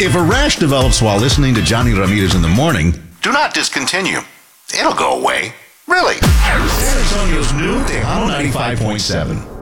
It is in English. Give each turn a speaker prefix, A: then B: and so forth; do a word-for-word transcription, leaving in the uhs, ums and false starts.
A: If a rash develops while listening to Johnny Ramirez in the morning, do not discontinue. It'll go away. Really. San Antonio's new Tejano ninety-five point seven.